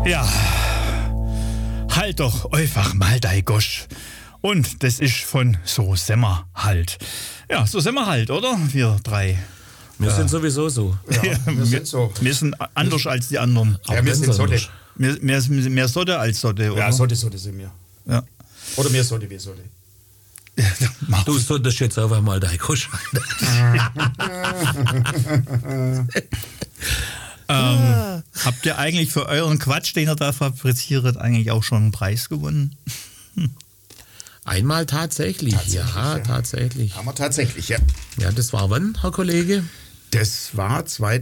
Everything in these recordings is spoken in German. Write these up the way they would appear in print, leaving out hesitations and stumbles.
Ja, halt doch einfach mal dei Gosch. Und das ist von So Semmer halt. Ja, so sind wir halt, oder? Wir drei. Wir sind sowieso so. Ja, wir sind so. Wir sind anders als die anderen. Ja, wir sind Sotte. Mehr Sotte als Sotte, oder? Ja, Sotte sind wir. Ja. Oder mehr Sotte, wie Sotte. Du solltest jetzt einfach mal dein Gosch. Habt ihr eigentlich für euren Quatsch, den ihr da fabriziert, eigentlich auch schon einen Preis gewonnen? Einmal tatsächlich. Tatsächlich. Haben wir tatsächlich, ja. Ja, das war wann, Herr Kollege? Das war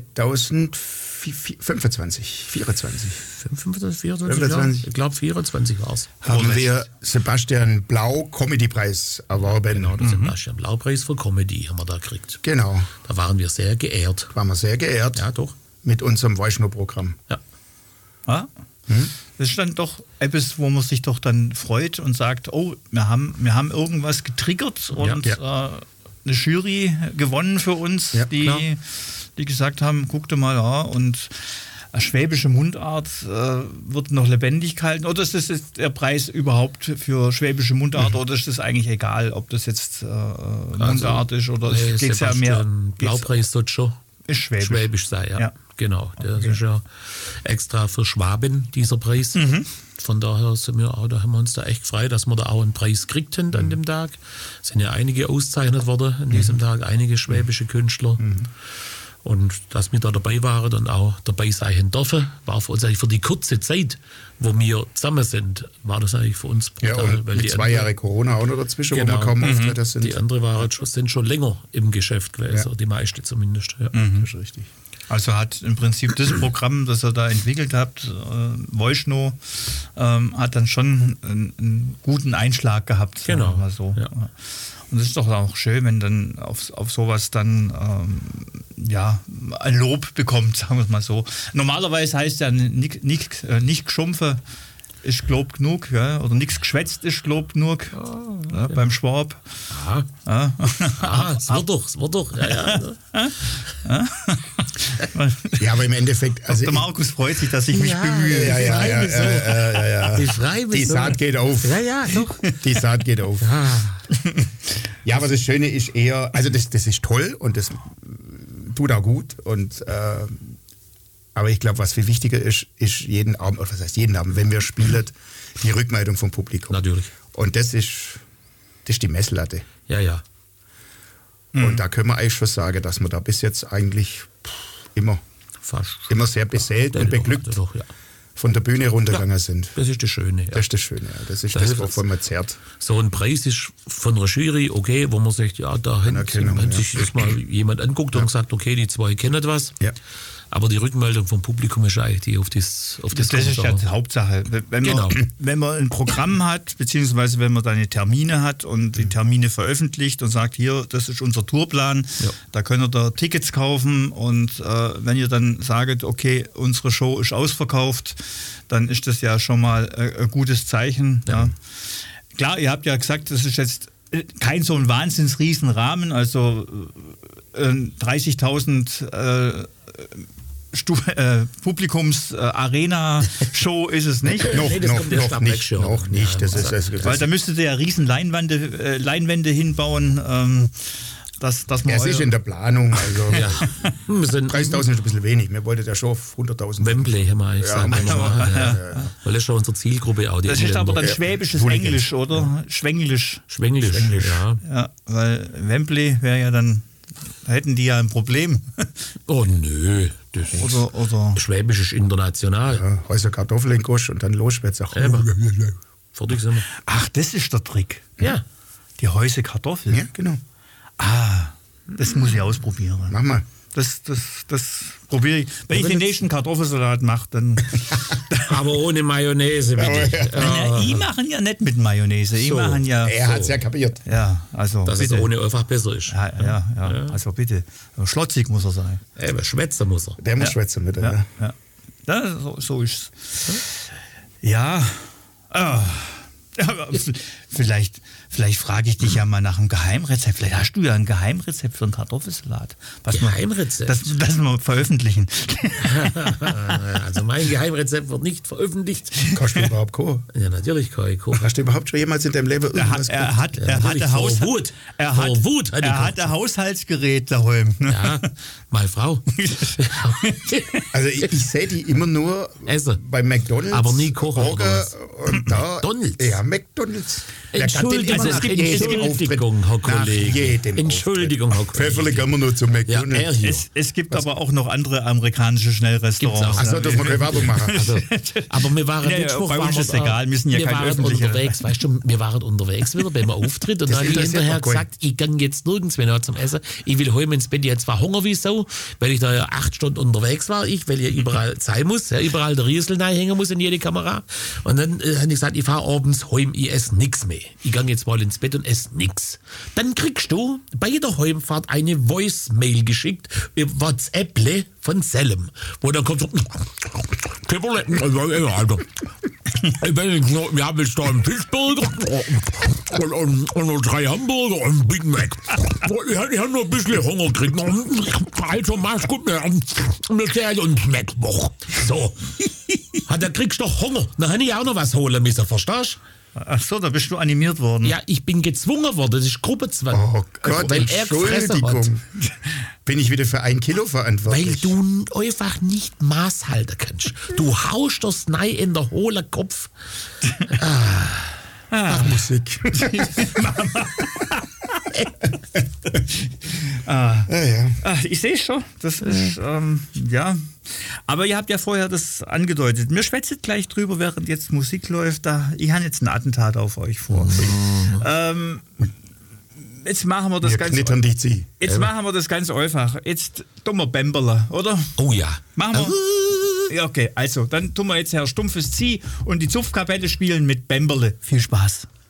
2025, 24. 24? Ja, ich glaube 24 war es. Haben wir Sebastian Blau Comedy-Preis erworben. Genau, der Sebastian Blau-Preis für Comedy haben wir da gekriegt. Genau. Da waren wir sehr geehrt. Waren wir sehr geehrt. Ja, doch. Mit unserem Weichner-Programm. Ja. Ja? Das ist dann doch etwas, wo man sich doch dann freut und sagt, oh, wir haben irgendwas getriggert und eine Jury gewonnen für uns, die gesagt haben, guck dir mal, ja, und eine schwäbische Mundart wird noch lebendig gehalten. Oder ist das jetzt der Preis überhaupt für schwäbische Mundart oder ist das eigentlich egal, ob das jetzt Mundart ist oder es geht ja mehr. Blaupreis sollte schon ist schwäbisch sein, ja. Genau, der ist ja extra für Schwaben, dieser Preis. Von daher sind wir auch, da haben wir uns da echt gefreut, dass wir da auch einen Preis gekriegt haben an dem Tag. Es sind ja einige ausgezeichnet worden an diesem Tag, einige schwäbische Künstler. Und dass wir da dabei waren und auch dabei sein dürfen, war für uns eigentlich für die kurze Zeit, wo wir zusammen sind, war das eigentlich für uns brutal. Ja, und weil die 2 Jahre Corona auch noch dazwischen, wo wir kaum Auftritte sind. Die anderen sind schon länger im Geschäft gewesen, die meisten zumindest. Ja. Das ist richtig. Also hat im Prinzip das Programm, das ihr da entwickelt habt, Voichno, hat dann schon einen guten Einschlag gehabt. Genau. Mal so. Ja. Und es ist doch auch schön, wenn dann auf sowas dann ein Lob bekommt, sagen wir es mal so. Normalerweise heißt ja nicht geschumpfe ist Glob genug, ja? Oder nichts geschwätzt ist Glob genug, beim Schwab. Es wird doch. Ja, aber im Endeffekt... Also der Markus freut sich, dass ich mich bemühe. Ja. Die Saat geht auf. Ja, doch. Die Saat geht auf. Ja, aber das Schöne ist eher, also das ist toll und das tut auch gut und aber ich glaube, was viel wichtiger ist jeden Abend, oder was heißt jeden Abend, wenn wir spielen, die Rückmeldung vom Publikum. Natürlich. Und das ist die Messlatte. Ja. Und da können wir eigentlich schon sagen, dass wir da bis jetzt eigentlich immer sehr beseelt und beglückt von der Bühne runtergegangen sind. Das ist das Schöne. Ja. Das ist das Schöne, ja. Das ist das, wovon man zehrt. So ein Preis ist von einer Jury, okay, wo man sagt, ja, da hat sich das mal jemand anguckt und sagt, okay, die 2 kennen was. Ja. Aber die Rückmeldung vom Publikum ist eigentlich die auf das ist ja die Hauptsache. Wenn man ein Programm hat, beziehungsweise wenn man seine Termine hat und die Termine veröffentlicht und sagt, hier, das ist unser Tourplan, da könnt ihr da Tickets kaufen und wenn ihr dann sagt, okay, unsere Show ist ausverkauft, dann ist das ja schon mal ein gutes Zeichen. Ja. Klar, ihr habt ja gesagt, das ist jetzt kein so ein Wahnsinns-Riesenrahmen, also 30.000 Publikums-Arena-Show ist es nicht. Noch nicht. Das ist weil da müsstet ihr ja riesen Leinwände hinbauen. Das ist in der Planung. Also 30.000 ist ein bisschen wenig. Wir wollten ja schon auf 100.000. Wembley haben wir gesagt. Weil das ist schon unsere Zielgruppe auch. Das ist aber dann schwäbisches Englisch, oder? Schwenglisch, ja. Weil Wembley wäre ja dann... Da hätten die ja ein Problem. Oh nö. Das oder Schwäbisch ist international. Ja, Häuser Kartoffeln in Gosch und dann los wird's auch. Fertig sind wir. Ach, das ist der Trick. Ja. Die Häuser Kartoffeln? Ja, genau. Das muss ich ausprobieren. Mach mal. Das probiere ich. Wenn ich den nächsten Kartoffelsalat mache, dann... Aber ohne Mayonnaise, bitte. Ich mache ja nicht mit Mayonnaise. Er hat es ja kapiert. Ja, also dass bitte. Es ohne einfach besser ist. Ja. Also bitte. Schlotzig muss er sein. Schwätzer muss er. Der muss schwätzen mit. So ist es. Ja. Vielleicht frage ich dich ja mal nach einem Geheimrezept. Vielleicht hast du ja ein Geheimrezept für einen Kartoffelsalat. Geheimrezept? Das wir veröffentlichen. Also mein Geheimrezept wird nicht veröffentlicht. Kannst du überhaupt kochen? Ja, natürlich kann ich kochen. Hast du überhaupt schon jemals in deinem Leben irgendwas Er hat ein Haushaltsgerät daheim. Ja, meine Frau. Also ich sehe die immer nur Essen. bei McDonald's. Aber nie kochen. Und da, McDonald's? Ja, McDonald's. Entschuldigung, Herr Kollege. Entschuldigung, Herr Kollege. Pfefferle gehen wir nur zu McDonald's. Ja, es gibt aber auch noch andere amerikanische Schnellrestaurants. Achso, dürfen wir keine Werbung machen. Also, aber wir waren bei uns ist egal, wir sind ja kein öffentlicher. Weißt du, wir waren unterwegs wieder beim Auftritt und dann habe ich hinterher gesagt, ich gehe jetzt nirgends mehr zum Essen. Ich will heim ins Bett, ich hatte zwar Hunger wie Sau, weil ich da ja 8 Stunden unterwegs war, weil ich überall sein muss, ja, überall der Riesel hängen muss in jede Kamera. Und dann habe ich gesagt, ich fahre abends heim, ich esse nichts mehr. Ich gehe jetzt mal ins Bett und esse nichts. Dann kriegst du bei der Heimfahrt eine Voicemail geschickt über WhatsApp von Selim, wo dann kommt so, Alter, wir haben jetzt da einen Fischburger und noch 3 Hamburger und einen Big Mac. Ich habe noch ein bisschen Hunger gekriegt. Also mach's gut, wir sehen uns nächste Woche. So. Da kriegst du doch Hunger. Dann habe ich auch noch was holen müssen, verstehst du? Ach so, da bist du animiert worden. Ja, ich bin gezwungen worden, das ist Gruppenzwang. Oh Gott, weil er gefressen hat. Bin ich wieder für 1 Kilo verantwortlich? Weil du einfach nicht Maß halten kannst. Du haust das Nei in der hohlen Kopf. Ach, Musik. Ich sehe schon, das ist, ja. Aber ihr habt ja vorher das angedeutet. Mir schwätzt gleich drüber, während jetzt Musik läuft. Ich habe jetzt ein Attentat auf euch vor. Jetzt machen wir das ganz machen wir das ganz einfach. Jetzt tun wir Bämberle, oder? Oh ja. Machen wir. Ja, okay, also, dann tun wir jetzt Herr Stumpfes Zieh und die Zupfkapelle spielen mit Bämberle. Viel Spaß.